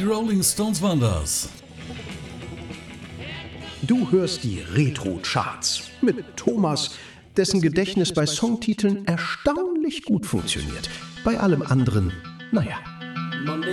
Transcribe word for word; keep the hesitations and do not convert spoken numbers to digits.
Die Rolling Stones waren das. Du hörst die Retro-Charts mit Thomas, dessen Gedächtnis bei Songtiteln erstaunlich gut funktioniert. Bei allem anderen, naja.